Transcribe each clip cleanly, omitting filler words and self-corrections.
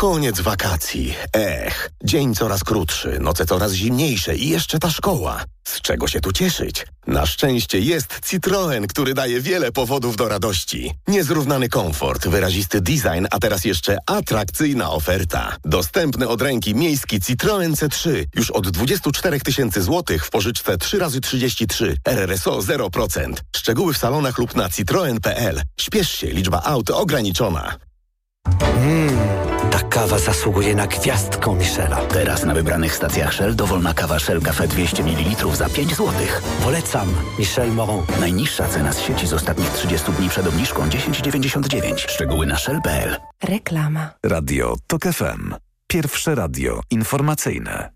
Koniec wakacji. Dzień coraz krótszy, noce coraz zimniejsze i jeszcze ta szkoła. Z czego się tu cieszyć? Na szczęście jest Citroen, który daje wiele powodów do radości. Niezrównany komfort, wyrazisty design, a teraz jeszcze atrakcyjna oferta. Dostępny od ręki miejski Citroen C3 już od 24 000 złotych w pożyczce 3x33. RRSO 0%. Szczegóły w salonach lub na citroen.pl. Śpiesz się, liczba aut ograniczona. Ta kawa zasługuje na gwiazdkę Michela. Teraz na wybranych stacjach Shell dowolna kawa Shell Cafe 200 ml za 5 zł. Polecam Michel Moron. Najniższa cena z sieci z ostatnich 30 dni przed obniżką 10,99. Szczegóły na shell.pl. Reklama. Radio TOK FM. Pierwsze radio informacyjne.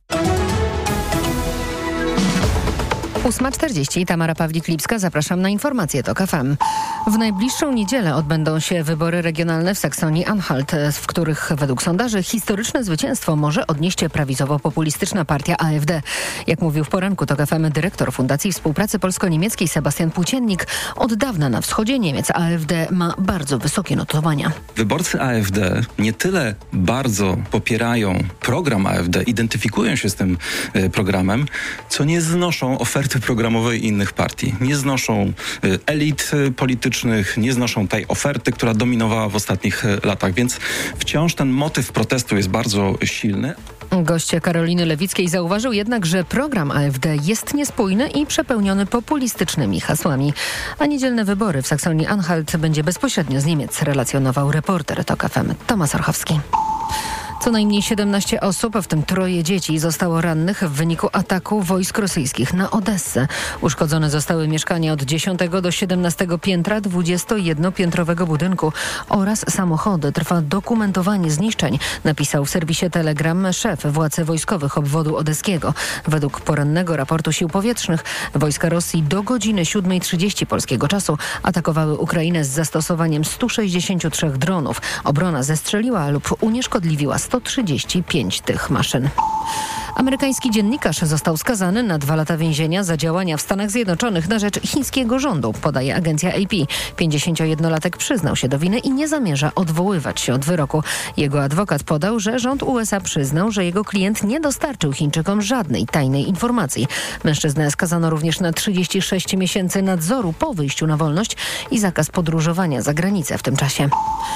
8:40. Tamara Pawlik-Lipska. Zapraszam na informacje TOK FM. W najbliższą niedzielę odbędą się wybory regionalne w Saksonii-Anhalt, w których według sondaży historyczne zwycięstwo może odnieść prawicowo-populistyczna partia AfD. Jak mówił w poranku TOK FM dyrektor Fundacji Współpracy Polsko-Niemieckiej Sebastian Płóciennik, od dawna na wschodzie Niemiec AfD ma bardzo wysokie notowania. Wyborcy AfD nie tyle bardzo popierają program AfD, identyfikują się z tym programem, co nie znoszą oferty programowej innych partii. Nie znoszą elit politycznych, nie znoszą tej oferty, która dominowała w ostatnich latach, więc wciąż ten motyw protestu jest bardzo silny. Gość Karoliny Lewickiej zauważył jednak, że program AfD jest niespójny i przepełniony populistycznymi hasłami. A niedzielne wybory w Saksonii-Anhalt będzie bezpośrednio z Niemiec, relacjonował reporter TOK FM Tomasz Orchowski. Co najmniej 17 osób, w tym 3 dzieci, zostało rannych w wyniku ataku wojsk rosyjskich na Odessę. Uszkodzone zostały mieszkania od 10 do 17 piętra 21-piętrowego budynku oraz samochody. Trwa dokumentowanie zniszczeń, napisał w serwisie Telegram szef władz wojskowych obwodu odeskiego. Według porannego raportu sił powietrznych wojska Rosji do godziny 7:30 polskiego czasu atakowały Ukrainę z zastosowaniem 163 dronów. Obrona zestrzeliła lub unieszkodliwiła 135 tych maszyn. Amerykański dziennikarz został skazany na 2 lata więzienia za działania w Stanach Zjednoczonych na rzecz chińskiego rządu, podaje agencja AP. 51-latek przyznał się do winy i nie zamierza odwoływać się od wyroku. Jego adwokat podał, że rząd USA przyznał, że jego klient nie dostarczył Chińczykom żadnej tajnej informacji. Mężczyznę skazano również na 36 miesięcy nadzoru po wyjściu na wolność i zakaz podróżowania za granicę w tym czasie.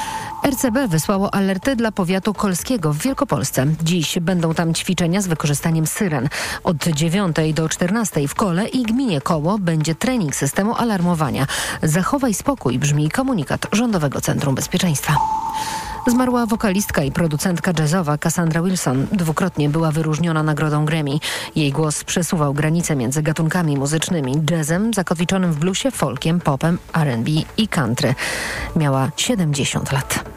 RCB wysłało alerty dla powiatu kolskiego w Wielkopolsce. Dziś będą tam ćwiczenia z wykorzystaniem syren. Od 9 do 14 w Kole i gminie Koło będzie trening systemu alarmowania. Zachowaj spokój, brzmi komunikat Rządowego Centrum Bezpieczeństwa. Zmarła wokalistka i producentka jazzowa Cassandra Wilson. 2-krotnie była wyróżniona nagrodą Grammy. Jej głos przesuwał granice między gatunkami muzycznymi. Jazzem zakotwiczonym w bluesie, folkiem, popem, R&B i country. Miała 70 lat.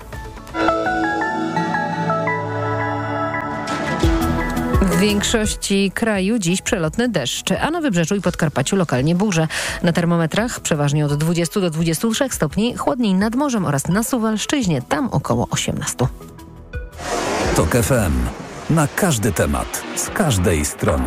W większości kraju dziś przelotny deszcz, a na Wybrzeżu i Podkarpaciu lokalnie burze. Na termometrach przeważnie od 20 do 23 stopni, chłodniej nad morzem oraz na Suwalszczyźnie, tam około 18. TOK FM. Na każdy temat, z każdej strony.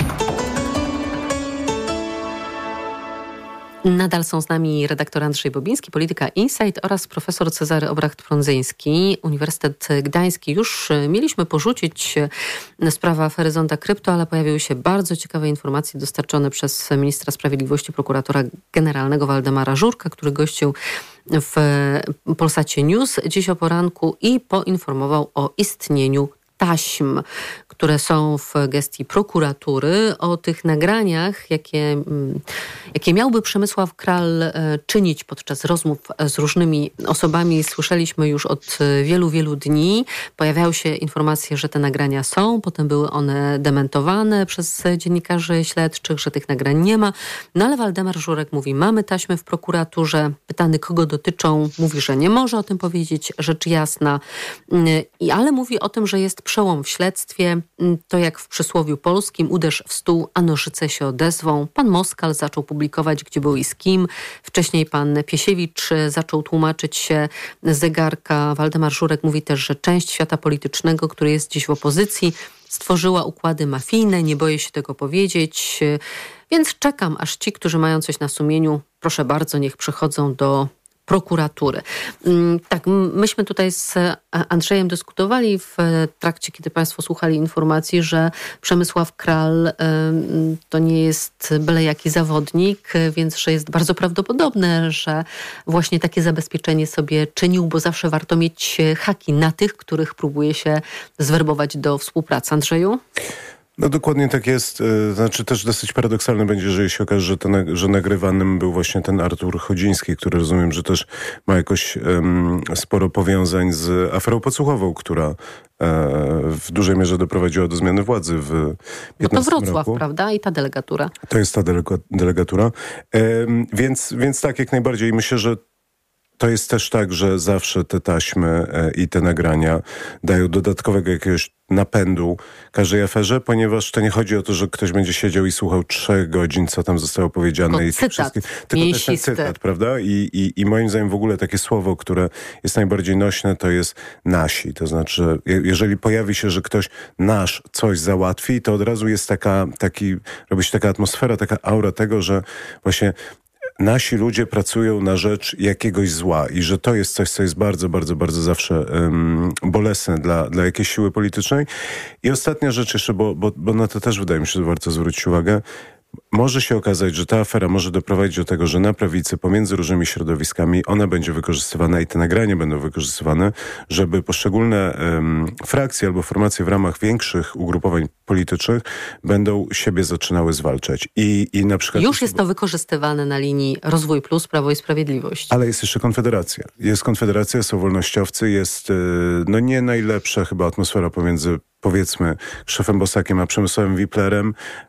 Nadal są z nami redaktor Andrzej Bobiński, Polityka Insight oraz profesor Cezary Obracht-Prądzyński, Uniwersytet Gdański. Już mieliśmy porzucić sprawę afery Zonda Krypto, ale pojawiły się bardzo ciekawe informacje dostarczone przez ministra sprawiedliwości, prokuratora generalnego Waldemara Żurka, który gościł w Polsacie News dziś o poranku i poinformował o istnieniu taśm, które są w gestii prokuratury, o tych nagraniach, jakie miałby Przemysław Kral czynić podczas rozmów z różnymi osobami. Słyszeliśmy już od wielu, wielu dni. Pojawiały się informacje, że te nagrania są, potem były one dementowane przez dziennikarzy śledczych, że tych nagrań nie ma. No ale Waldemar Żurek mówi, mamy taśmy w prokuraturze. Pytany, kogo dotyczą, mówi, że nie może o tym powiedzieć, rzecz jasna. Ale mówi o tym, że jest przełom w śledztwie. To jak w przysłowiu polskim, uderz w stół, a nożyce się odezwą. Pan Moskal zaczął publikować, gdzie był i z kim. Wcześniej pan Piesiewicz zaczął tłumaczyć się z zegarka. Waldemar Żurek mówi też, że część świata politycznego, który jest dziś w opozycji, stworzyła układy mafijne, nie boję się tego powiedzieć. Więc czekam, aż ci, którzy mają coś na sumieniu, proszę bardzo, niech przychodzą do prokuratury. Tak, myśmy tutaj z Andrzejem dyskutowali w trakcie, kiedy państwo słuchali informacji, że Przemysław Kral to nie jest byle jaki zawodnik, więc że jest bardzo prawdopodobne, że właśnie takie zabezpieczenie sobie czynił, bo zawsze warto mieć haki na tych, których próbuje się zwerbować do współpracy. Andrzeju? No dokładnie tak jest. Znaczy też dosyć paradoksalne będzie, jeżeli się okaże, że nagrywanym był właśnie ten Artur Chodziński, który rozumiem, że też ma jakoś sporo powiązań z aferą podsłuchową, która w dużej mierze doprowadziła do zmiany władzy w 2015 roku. To Wrocław, roku. Prawda? I ta delegatura. To jest ta delegatura. Więc tak, jak najbardziej. Myślę, że to jest też tak, że zawsze te taśmy i te nagrania dają dodatkowego jakiegoś napędu każdej aferze, ponieważ to nie chodzi o to, że ktoś będzie siedział i słuchał 3 godzin, co tam zostało powiedziane. Tylko też ten cytat, prawda? I moim zdaniem w ogóle takie słowo, które jest najbardziej nośne, to jest nasi. To znaczy, jeżeli pojawi się, że ktoś nasz coś załatwi, to od razu jest robi się taka atmosfera, taka aura tego, że właśnie nasi ludzie pracują na rzecz jakiegoś zła i że to jest coś, co jest bardzo, bardzo, bardzo zawsze bolesne dla jakiejś siły politycznej. I ostatnia rzecz jeszcze, bo na to też wydaje mi się, że warto zwrócić uwagę. Może się okazać, że ta afera może doprowadzić do tego, że na prawicy pomiędzy różnymi środowiskami ona będzie wykorzystywana i te nagrania będą wykorzystywane, żeby poszczególne frakcje albo formacje w ramach większych ugrupowań politycznych będą siebie zaczynały zwalczać. I na przykład już jest to wykorzystywane na linii Rozwój Plus, Prawo i Sprawiedliwość. Ale jest jeszcze Konfederacja. Jest Konfederacja, są wolnościowcy, jest nie najlepsza chyba atmosfera pomiędzy, powiedzmy, Krzysztofem Bosakiem a Przemysławem Wiplerem.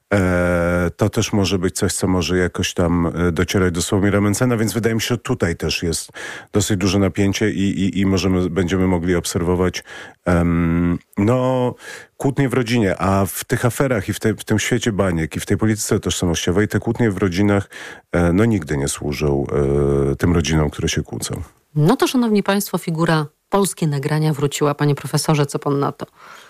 To też może być coś, co może jakoś tam docierać do Sławomira Mencena, więc wydaje mi się, że tutaj też jest dosyć duże napięcie i będziemy mogli obserwować kłótnie w rodzinie, a w tych aferach i w tym świecie baniek i w tej polityce tożsamościowej te kłótnie w rodzinach nigdy nie służą tym rodzinom, które się kłócą. No to, szanowni państwo, figura polskie nagrania wróciła. Panie profesorze, co pan na to?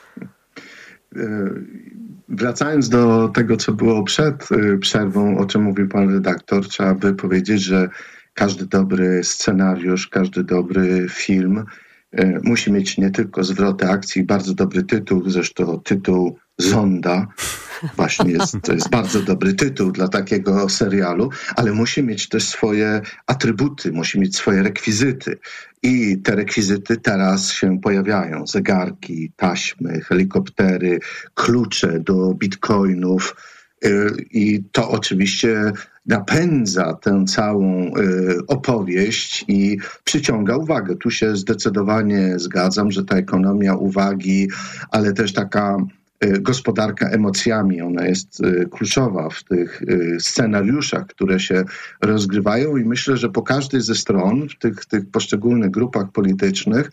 Wracając do tego, co było przed przerwą, o czym mówił pan redaktor, trzeba by powiedzieć, że każdy dobry scenariusz, każdy dobry film musi mieć nie tylko zwroty akcji, bardzo dobry tytuł, zresztą tytuł Zonda. Właśnie to jest bardzo dobry tytuł dla takiego serialu, ale musi mieć też swoje atrybuty, musi mieć swoje rekwizyty. I te rekwizyty teraz się pojawiają. Zegarki, taśmy, helikoptery, klucze do bitcoinów. I to oczywiście napędza tę całą opowieść i przyciąga uwagę. Tu się zdecydowanie zgadzam, że ta ekonomia uwagi, ale też taka gospodarka emocjami, ona jest kluczowa w tych scenariuszach, które się rozgrywają i myślę, że po każdej ze stron w tych poszczególnych grupach politycznych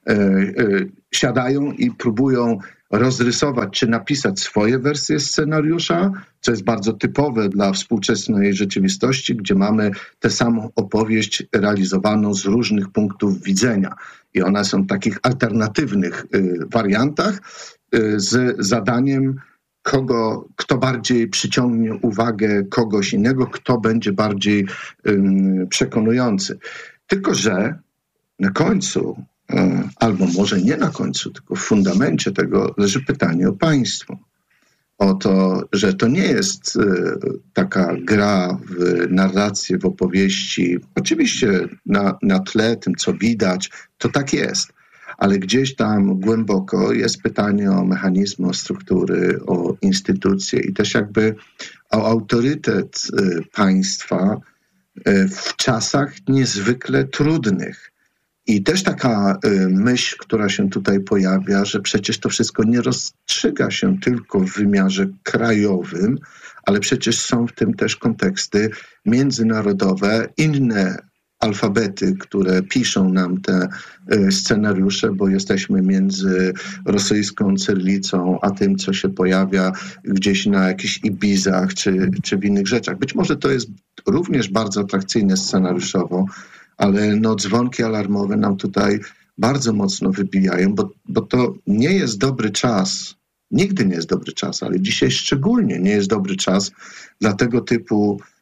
siadają i próbują rozrysować czy napisać swoje wersje scenariusza, co jest bardzo typowe dla współczesnej rzeczywistości, gdzie mamy tę samą opowieść realizowaną z różnych punktów widzenia. I one są w takich alternatywnych wariantach z zadaniem, kto bardziej przyciągnie uwagę kogoś innego, kto będzie bardziej przekonujący. Tylko że na końcu, albo może nie na końcu, tylko w fundamencie tego leży pytanie o państwo. O to, że to nie jest taka gra w narrację, w opowieści. Oczywiście na tle tym, co widać, to tak jest. Ale gdzieś tam głęboko jest pytanie o mechanizmy, o struktury, o instytucje i też jakby o autorytet państwa w czasach niezwykle trudnych. I też taka myśl, która się tutaj pojawia, że przecież to wszystko nie rozstrzyga się tylko w wymiarze krajowym, ale przecież są w tym też konteksty międzynarodowe, inne alfabety, które piszą nam te scenariusze, bo jesteśmy między rosyjską cyrylicą, a tym, co się pojawia gdzieś na jakichś Ibizach czy w innych rzeczach. Być może to jest również bardzo atrakcyjne scenariuszowo, ale dzwonki alarmowe nam tutaj bardzo mocno wybijają, bo to nie jest dobry czas. Nigdy nie jest dobry czas, ale dzisiaj szczególnie nie jest dobry czas dla tego typu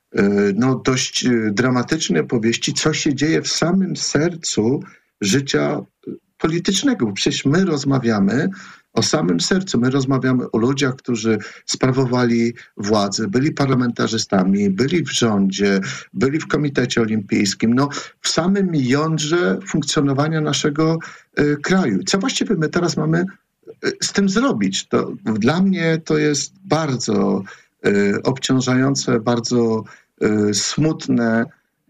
dość dramatycznej opowieści, co się dzieje w samym sercu życia politycznego. Bo przecież my rozmawiamy o samym sercu. My rozmawiamy o ludziach, którzy sprawowali władzę, byli parlamentarzystami, byli w rządzie, byli w Komitecie Olimpijskim. W samym jądrze funkcjonowania naszego kraju. Co właściwie my teraz mamy z tym zrobić? Dla mnie to jest bardzo obciążające, bardzo smutne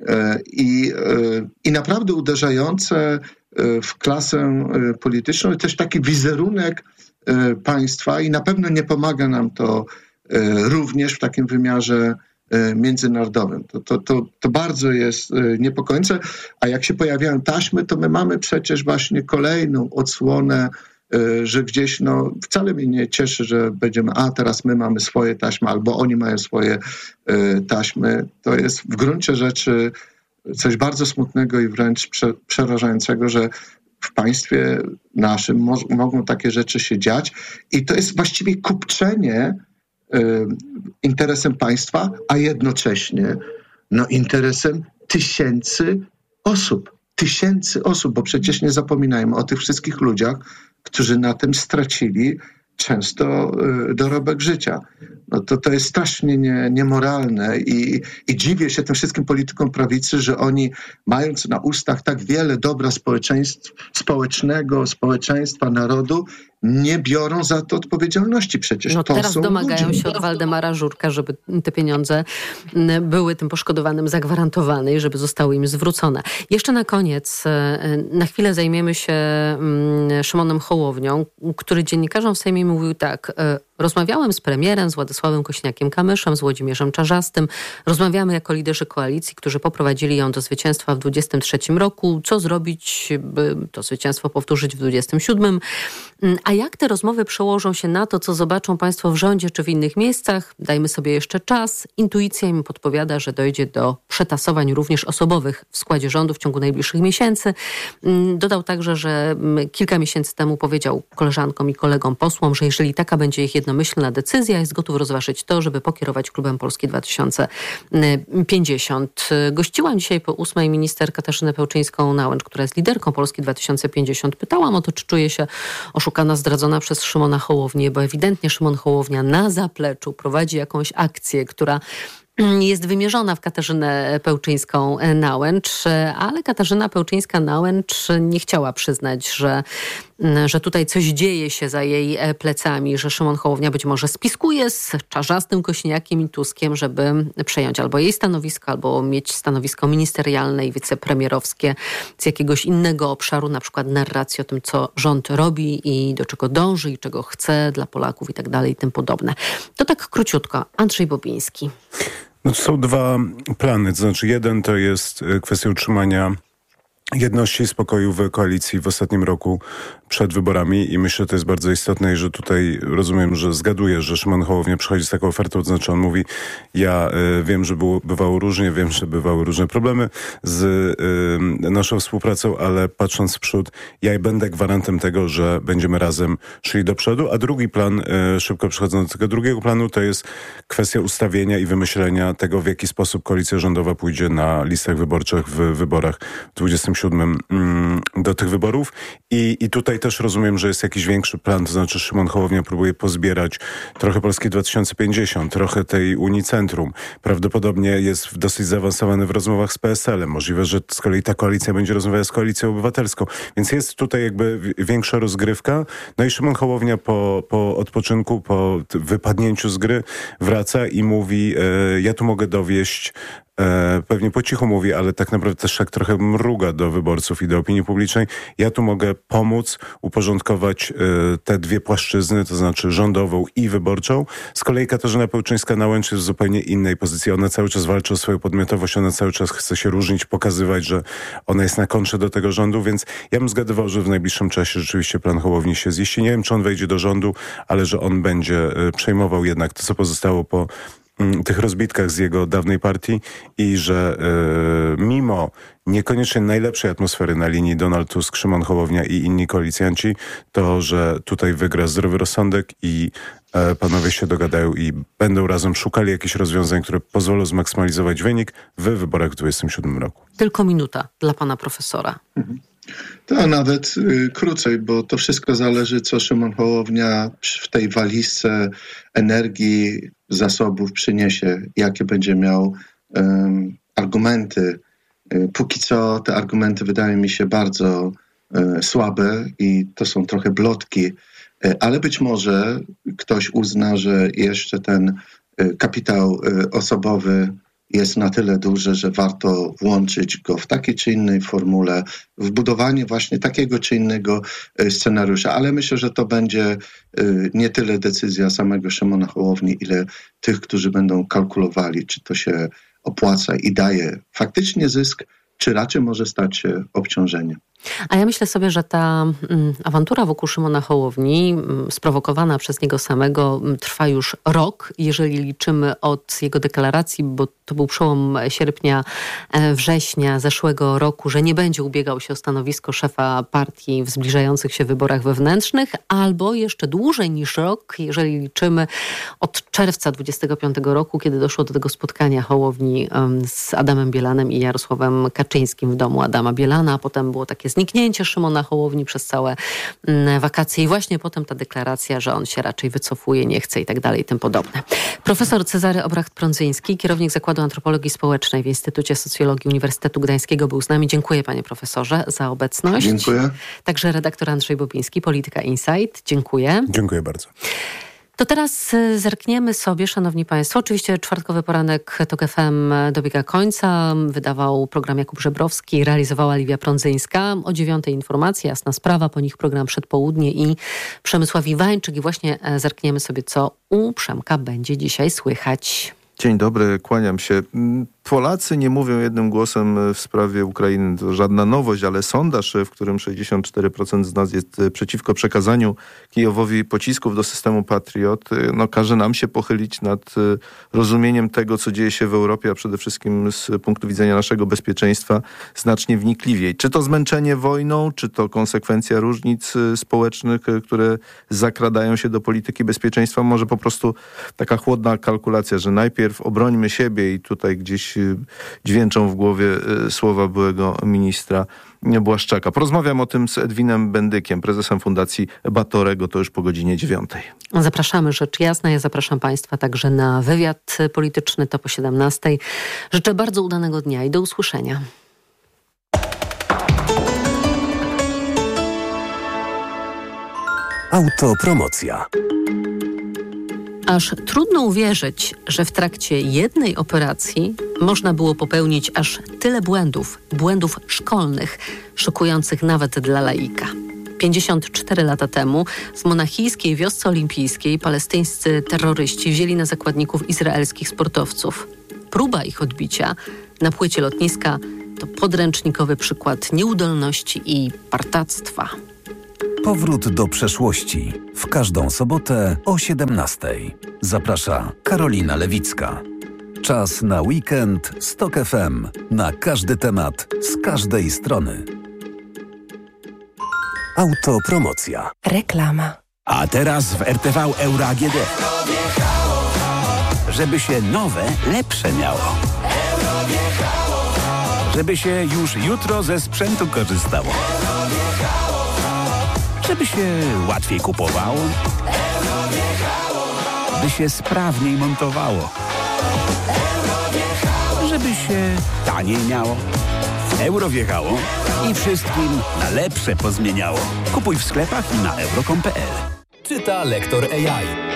i naprawdę uderzające w klasę polityczną i też taki wizerunek państwa i na pewno nie pomaga nam to również w takim wymiarze międzynarodowym. To bardzo jest niepokojące, a jak się pojawiają taśmy, to my mamy przecież właśnie kolejną odsłonę, że gdzieś wcale mnie nie cieszy, że będziemy, teraz my mamy swoje taśmy, albo oni mają swoje taśmy. To jest w gruncie rzeczy coś bardzo smutnego i wręcz przerażającego, że w państwie naszym mogą takie rzeczy się dziać i to jest właściwie kupczenie interesem państwa, a jednocześnie interesem tysięcy osób, bo przecież nie zapominajmy o tych wszystkich ludziach, którzy na tym stracili często dorobek życia. To jest strasznie niemoralne i dziwię się tym wszystkim politykom prawicy, że oni, mając na ustach tak wiele dobra społeczeństwa, narodu, nie biorą za to odpowiedzialności. Przecież to teraz są domagają ludzie. się od Waldemara Żurka, żeby te pieniądze były tym poszkodowanym zagwarantowane i żeby zostały im zwrócone. Jeszcze na koniec, na chwilę zajmiemy się Szymonem Hołownią, który dziennikarzom w Sejmie mówił tak: rozmawiałem z premierem, z Władysławem Kosiniakiem-Kamyszem, z Włodzimierzem Czarzastym. Rozmawiamy jako liderzy koalicji, którzy poprowadzili ją do zwycięstwa w 2023 roku. Co zrobić, by to zwycięstwo powtórzyć w 2027? A jak te rozmowy przełożą się na to, co zobaczą państwo w rządzie czy w innych miejscach? Dajmy sobie jeszcze czas. Intuicja im podpowiada, że dojdzie do przetasowań również osobowych w składzie rządu w ciągu najbliższych miesięcy. Dodał także, że kilka miesięcy temu powiedział koleżankom i kolegom posłom, że jeżeli taka będzie ich jednomyślna decyzja, jest gotów rozważyć to, żeby pokierować klubem Polski 2050. Gościłam dzisiaj po 8 minister Katarzynę Pełczyńską-Nałęcz, która jest liderką Polski 2050. Pytałam o to, czy czuje się oszukana, zdradzona przez Szymona Hołownię, bo ewidentnie Szymon Hołownia na zapleczu prowadzi jakąś akcję, która jest wymierzona w Katarzynę Pełczyńską-Nałęcz, ale Katarzyna Pełczyńska-Nałęcz nie chciała przyznać, że tutaj coś dzieje się za jej plecami, że Szymon Hołownia być może spiskuje z Czarzastym, Kosiniakiem i Tuskiem, żeby przejąć albo jej stanowisko, albo mieć stanowisko ministerialne i wicepremierowskie z jakiegoś innego obszaru, na przykład narracji o tym, co rząd robi i do czego dąży i czego chce dla Polaków i tak dalej i tym podobne. To tak króciutko. Andrzej Bobiński. To są dwa plany. To znaczy jeden to jest kwestia utrzymania jedności i spokoju w koalicji w ostatnim roku przed wyborami i myślę, że to jest bardzo istotne i że tutaj rozumiem, że zgaduję, że Szymon Hołownia przychodzi z taką ofertą, to znaczy on mówi, ja wiem, że bywało różnie, wiem, że bywały różne problemy z naszą współpracą, ale patrząc w przód, ja będę gwarantem tego, że będziemy razem szli do przodu, a drugi plan, szybko przechodząc do tego drugiego planu, to jest kwestia ustawienia i wymyślenia tego, w jaki sposób koalicja rządowa pójdzie na listach wyborczych w wyborach w 27 do tych wyborów i tutaj też rozumiem, że jest jakiś większy plan, to znaczy Szymon Hołownia próbuje pozbierać trochę Polski 2050, trochę tej Unii Centrum. Prawdopodobnie jest dosyć zaawansowany w rozmowach z PSL-em. Możliwe, że z kolei ta koalicja będzie rozmawiała z Koalicją Obywatelską. Więc jest tutaj jakby większa rozgrywka. No i Szymon Hołownia po odpoczynku, po wypadnięciu z gry wraca i mówi, ja tu mogę dowieść, pewnie po cichu mówi, ale tak naprawdę też tak trochę mruga do wyborców i do opinii publicznej. Ja tu mogę pomóc uporządkować te dwie płaszczyzny, to znaczy rządową i wyborczą. Z kolei Katarzyna Pełczyńska-Nałęcz jest w zupełnie innej pozycji. Ona cały czas walczy o swoją podmiotowość, ona cały czas chce się różnić, pokazywać, że ona jest na kontrze do tego rządu, więc ja bym zgadywał, że w najbliższym czasie rzeczywiście plan Hołowni się ziści. Nie wiem, czy on wejdzie do rządu, ale że on będzie przejmował jednak to, co pozostało po tych rozbitkach z jego dawnej partii i że mimo niekoniecznie najlepszej atmosfery na linii Donald Tusk, Szymon Hołownia i inni koalicjanci, to, że tutaj wygra zdrowy rozsądek i panowie się dogadają i będą razem szukali jakichś rozwiązań, które pozwolą zmaksymalizować wynik w wyborach w 2027 roku. Tylko minuta dla pana profesora. To nawet krócej, bo to wszystko zależy, co Szymon Hołownia w tej walizce energii, zasobów przyniesie, jakie będzie miał argumenty. Póki co te argumenty wydają mi się bardzo słabe i to są trochę blotki, ale być może ktoś uzna, że jeszcze ten kapitał osobowy jest na tyle duży, że warto włączyć go w takiej czy innej formule, w budowanie właśnie takiego czy innego scenariusza. Ale myślę, że to będzie nie tyle decyzja samego Szymona Hołowni, ile tych, którzy będą kalkulowali, czy to się opłaca i daje faktycznie zysk, czy raczej może stać się obciążeniem. A ja myślę sobie, że ta awantura wokół Szymona Hołowni, sprowokowana przez niego samego, trwa już rok, jeżeli liczymy od jego deklaracji, bo to był przełom sierpnia, września zeszłego roku, że nie będzie ubiegał się o stanowisko szefa partii w zbliżających się wyborach wewnętrznych, albo jeszcze dłużej niż rok, jeżeli liczymy od czerwca 25 roku, kiedy doszło do tego spotkania Hołowni z Adamem Bielanem i Jarosławem Kaczyńskim w domu Adama Bielana, a potem było takie zniknięcie Szymona Hołowni przez całe wakacje i właśnie potem ta deklaracja, że on się raczej wycofuje, nie chce i tak dalej i tym podobne. Profesor Cezary Obracht-Prądzyński, kierownik Zakładu Antropologii Społecznej w Instytucie Socjologii Uniwersytetu Gdańskiego był z nami. Dziękuję panie profesorze za obecność. Dziękuję. Także redaktor Andrzej Bobiński, Polityka Insight. Dziękuję. Dziękuję bardzo. To teraz zerkniemy sobie, szanowni państwo. Oczywiście czwartkowy poranek TOK FM dobiega końca. Wydawał program Jakub Żebrowski, realizowała Liwia Prądzyńska. O 9:00 informacje, jasna sprawa, po nich program Przedpołudnie i Przemysław Iwańczyk. I właśnie zerkniemy sobie, co u Przemka będzie dzisiaj słychać. Dzień dobry, kłaniam się. Polacy nie mówią jednym głosem w sprawie Ukrainy. To żadna nowość, ale sondaż, w którym 64% z nas jest przeciwko przekazaniu Kijowowi pocisków do systemu Patriot, każe nam się pochylić nad rozumieniem tego, co dzieje się w Europie, a przede wszystkim z punktu widzenia naszego bezpieczeństwa znacznie wnikliwiej. Czy to zmęczenie wojną, czy to konsekwencja różnic społecznych, które zakradają się do polityki bezpieczeństwa, może po prostu taka chłodna kalkulacja, że najpierw obrońmy siebie i tutaj gdzieś dźwięczą w głowie słowa byłego ministra Błaszczaka. Porozmawiam o tym z Edwinem Bendykiem, prezesem Fundacji Batorego, to już po godzinie 9:00. Zapraszamy, rzecz jasna. Ja zapraszam państwa także na wywiad polityczny, to po 17:00. Życzę bardzo udanego dnia i do usłyszenia. Autopromocja. Aż trudno uwierzyć, że w trakcie jednej operacji można było popełnić aż tyle błędów szkolnych, szokujących nawet dla laika. 54 lata temu w monachijskiej wiosce olimpijskiej palestyńscy terroryści wzięli na zakładników izraelskich sportowców. Próba ich odbicia na płycie lotniska to podręcznikowy przykład nieudolności i partactwa. Powrót do przeszłości. W każdą sobotę o 17:00. Zaprasza Karolina Lewicka. Czas na weekend z TOK FM. Na każdy temat, z każdej strony. Autopromocja. Reklama. A teraz w RTV Euro AGD. Żeby się nowe, lepsze miało. Żeby się już jutro ze sprzętu korzystało. Żeby się łatwiej kupowało. By się sprawniej montowało. Żeby się taniej miało. Euro wjechało i wszystkim na lepsze pozmieniało. Kupuj w sklepach i na euro.com.pl. Czyta lektor AI.